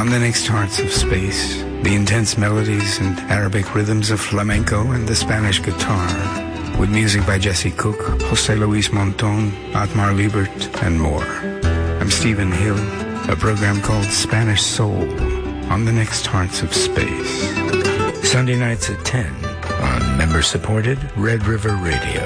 On the next Hearts of Space, the intense melodies and Arabic rhythms of flamenco and the Spanish guitar, with music by Jesse Cook, José Luis Monton, Atmar Liebert, and more. I'm Stephen Hill, a program called Spanish Soul on the next Hearts of Space. Sunday nights at 10 on member-supported Red River Radio.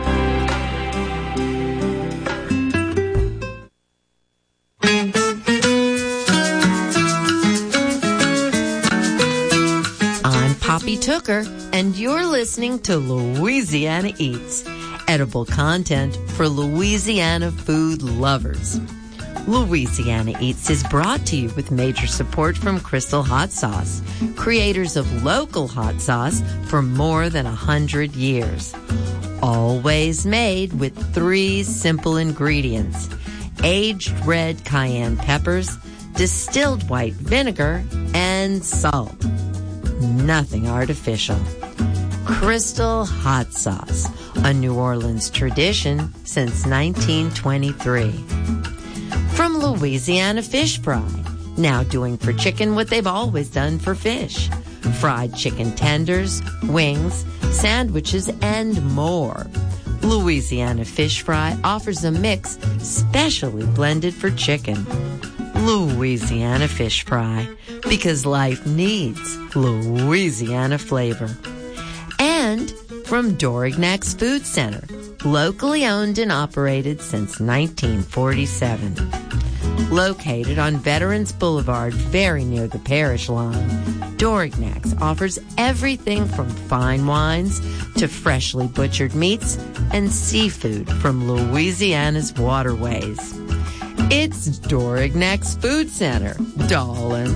Poppy Tooker, and you're listening to Louisiana Eats, edible content for Louisiana food lovers. Louisiana Eats is brought to you with major support from Crystal Hot Sauce, creators of local hot sauce for more than 100 years. Always made with 3 simple ingredients: aged red cayenne peppers, distilled white vinegar, and salt. Nothing artificial. Crystal Hot Sauce, a New Orleans tradition since 1923. From Louisiana Fish Fry, now doing for chicken what they've always done for fish. Fried chicken tenders, wings, sandwiches, and more. Louisiana Fish Fry offers a mix specially blended for chicken. Louisiana Fish Fry, because life needs Louisiana flavor. And from Dorignac's Food Center, locally owned and operated since 1947. Located on Veterans Boulevard, very near the parish line, Dorignac's offers everything from fine wines to freshly butchered meats and seafood from Louisiana's waterways. It's Dorignac's Food Center, darling.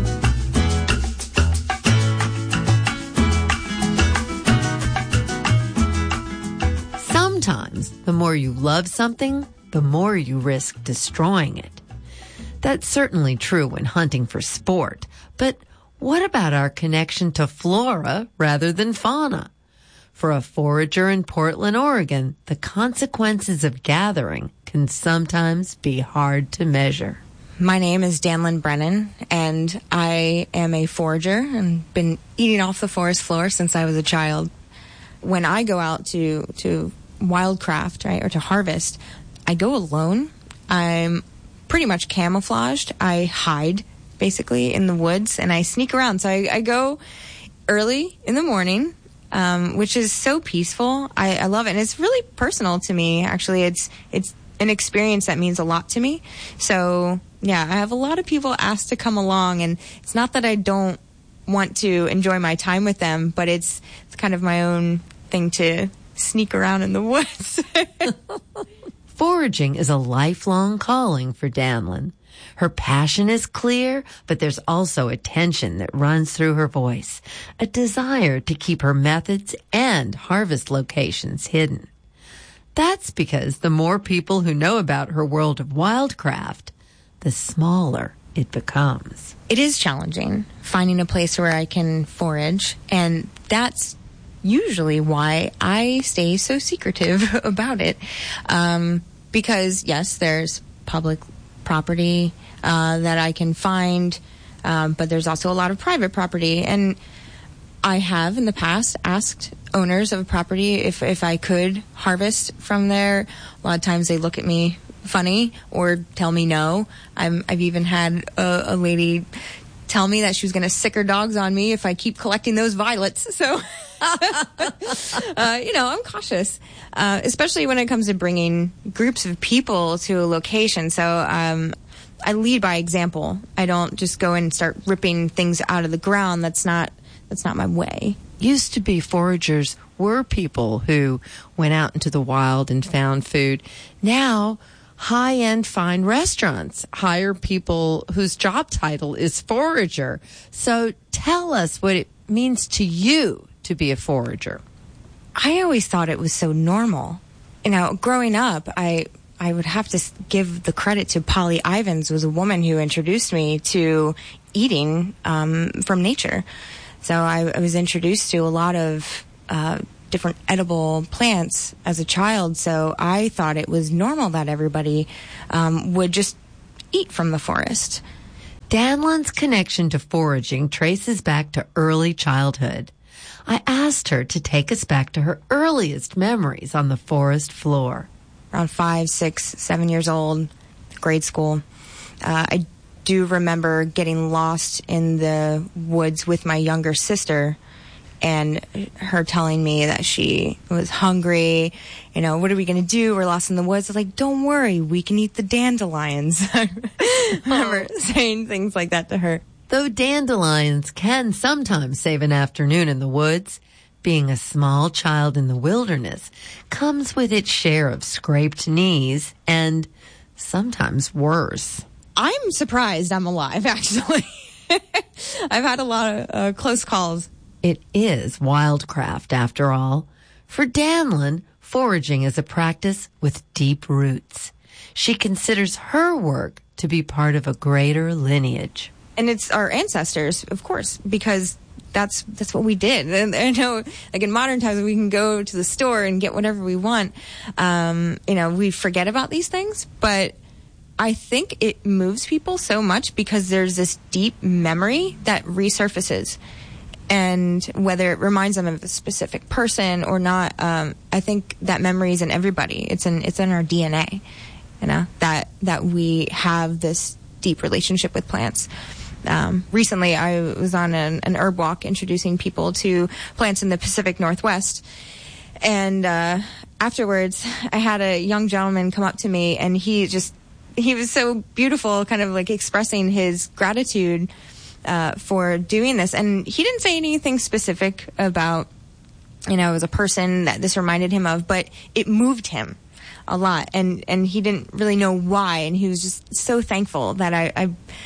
Sometimes, the more you love something, the more you risk destroying it. That's certainly true when hunting for sport, but what about our connection to flora rather than fauna? For a forager in Portland, Oregon, the consequences of gathering can sometimes be hard to measure. My name is Danlyn Brennan, and I am a forager and been eating off the forest floor since I was a child. When I go out to wildcraft, right, or to harvest, I go alone. I'm pretty much camouflaged. I hide, basically, in the woods, and I sneak around. So I go early in the morning, which is so peaceful. I love it, and it's really personal to me, actually. It's an experience that means a lot to me. So, yeah, I have a lot of people ask to come along, and it's not that I don't want to enjoy my time with them, but it's kind of my own thing to sneak around in the woods. Foraging is a lifelong calling for Danlyn. Her passion is clear, but there's also a tension that runs through her voice, a desire to keep her methods and harvest locations hidden. That's because the more people who know about her world of wildcraft, the smaller it becomes. It is challenging finding a place where I can forage, and that's usually why I stay so secretive about it. Because, yes, there's public property that I can find, but there's also a lot of private property. And I have in the past asked owners of a property if I could harvest from there. A lot of times they look at me funny or tell me no. I've even had a lady tell me that she was going to sick her dogs on me if I keep collecting those violets. So, I'm cautious, especially when it comes to bringing groups of people to a location. So, I lead by example. I don't just go and start ripping things out of the ground. That's not my way. Used to be foragers were people who went out into the wild and found food. Now, high-end fine restaurants hire people whose job title is forager. So tell us what it means to you to be a forager. I always thought it was so normal. Growing up, I would have to give the credit to Polly Ivins, was a woman who introduced me to eating from nature. So I was introduced to a lot of different edible plants as a child. So I thought it was normal that everybody would just eat from the forest. Danlan's connection to foraging traces back to early childhood. I asked her to take us back to her earliest memories on the forest floor. Around 5, 6, 7 years old, grade school. I do remember getting lost in the woods with my younger sister and her telling me that she was hungry. You know, what are we going to do? We're lost in the woods. I was like, don't worry, we can eat the dandelions. I remember saying things like that to her. Though dandelions can sometimes save an afternoon in the woods, being a small child in the wilderness comes with its share of scraped knees and sometimes worse. I'm surprised I'm alive, actually. I've had a lot of close calls. It is wildcraft, after all. For Danlan, foraging is a practice with deep roots. She considers her work to be part of a greater lineage. And it's our ancestors, of course, because that's what we did. And I know, like in modern times, we can go to the store and get whatever we want. We forget about these things, but I think it moves people so much because there's this deep memory that resurfaces. And whether it reminds them of a specific person or not, I think that memory is in everybody. It's in our DNA, that we have this deep relationship with plants. Recently, I was on an herb walk introducing people to plants in the Pacific Northwest. And afterwards, I had a young gentleman come up to me, and he was so beautiful, kind of like expressing his gratitude for doing this. And he didn't say anything specific about, as a person that this reminded him of, but it moved him a lot. And he didn't really know why. And he was just so thankful that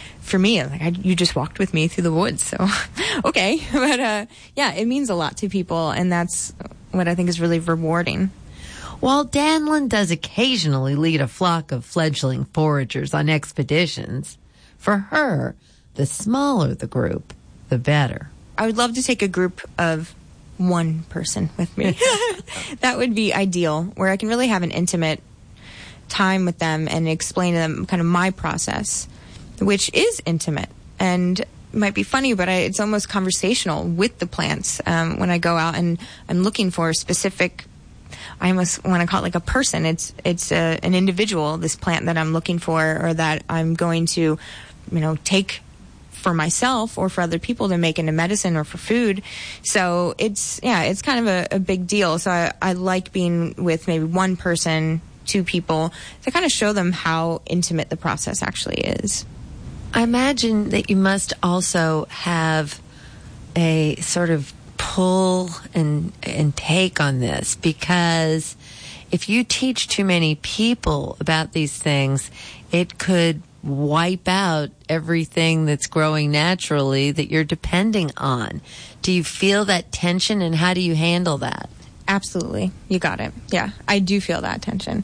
you just walked with me through the woods. So, okay. But, it means a lot to people. And that's what I think is really rewarding. While Danlan does occasionally lead a flock of fledgling foragers on expeditions, for her, the smaller the group, the better. I would love to take a group of one person with me. That would be ideal, where I can really have an intimate time with them and explain to them kind of my process, which is intimate and might be funny, but it's almost conversational with the plants. When I go out and I'm looking for a specific, I almost want to call it like a person. It's an individual, this plant that I'm looking for, or that I'm going to, take for myself or for other people to make into medicine or for food. So it's kind of a big deal. So I like being with maybe one person, two people, to kind of show them how intimate the process actually is. I imagine that you must also have a sort of pull and take on this, because if you teach too many people about these things, it could wipe out everything that's growing naturally that you're depending on. Do you feel that tension, and how do you handle that? Absolutely. You got it. Yeah, I do feel that tension.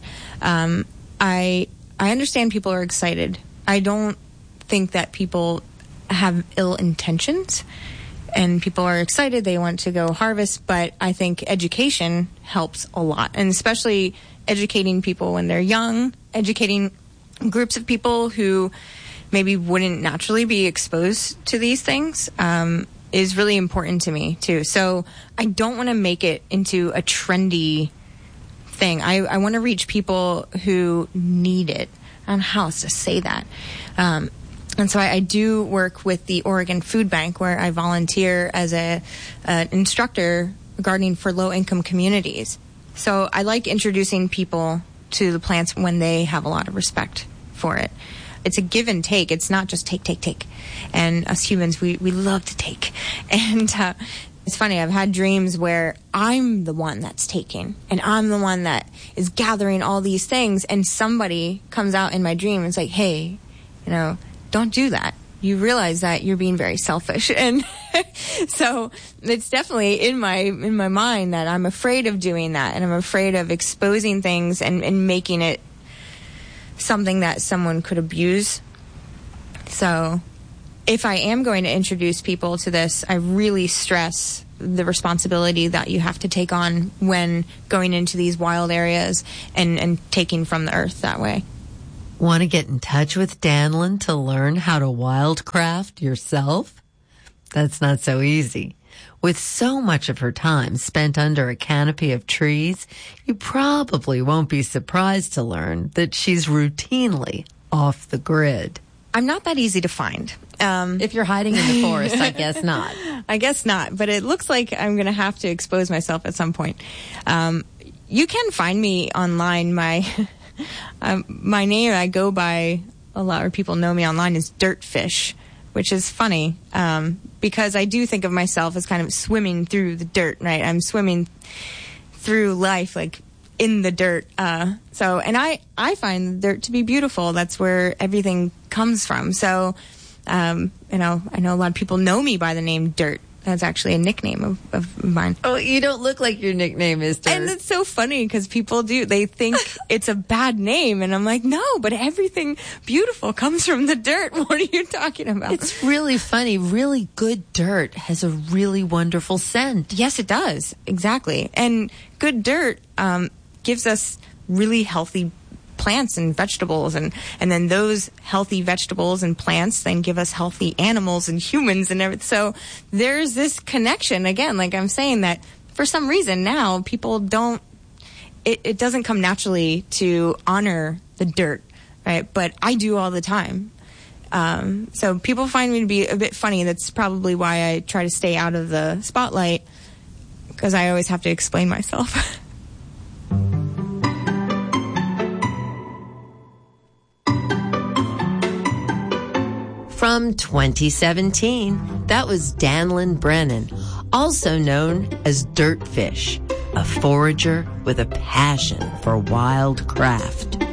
I understand people are excited. I don't think that people have ill intentions, and people are excited. They want to go harvest, but I think education helps a lot, and especially educating people when they're young, educating groups of people who maybe wouldn't naturally be exposed to these things is really important to me too. So I don't want to make it into a trendy thing. I want to reach people who need it. I don't know how else to say that. And so I do work with the Oregon Food Bank, where I volunteer as an instructor gardening for low-income communities. So I like introducing people to the plants when they have a lot of respect for it. It's a give and take. It's not just take. And us humans, we love to take. And it's funny, I've had dreams where I'm the one that's taking, and I'm the one that is gathering all these things, and somebody comes out in my dream and is like, hey, don't do that. You realize that you're being very selfish. And so it's definitely in my mind that I'm afraid of doing that, and I'm afraid of exposing things and making it something that someone could abuse. So if I am going to introduce people to this, I really stress the responsibility that you have to take on when going into these wild areas and taking from the earth that way. Want to get in touch with Danlin to learn how to wildcraft yourself? That's not so easy. With so much of her time spent under a canopy of trees, you probably won't be surprised to learn that she's routinely off the grid. I'm not that easy to find. If you're hiding in the forest, I guess not. I guess not, but it looks like I'm going to have to expose myself at some point. You can find me online. My my name I go by a lot, or people know me online, is Dirtfish, which is funny because I do think of myself as kind of swimming through the dirt, right? I'm swimming through life like in the dirt. And I find the dirt to be beautiful. That's where everything comes from. So, I know a lot of people know me by the name Dirt. That's actually a nickname of mine. Oh, you don't look like your nickname is Dirt. And it's so funny because people do. They think it's a bad name. And I'm like, no, but everything beautiful comes from the dirt. What are you talking about? It's really funny. Really good dirt has a really wonderful scent. Yes, it does. Exactly. And good dirt gives us really healthy plants and vegetables, and then those healthy vegetables and plants then give us healthy animals and humans and everything. So there's this connection again, like I'm saying, that for some reason now people don't, it doesn't come naturally to honor the dirt, right? But I do all the time. So people find me to be a bit funny. That's probably why I try to stay out of the spotlight, because I always have to explain myself. From 2017, that was Danlin Brennan, also known as Dirtfish, a forager with a passion for wildcraft.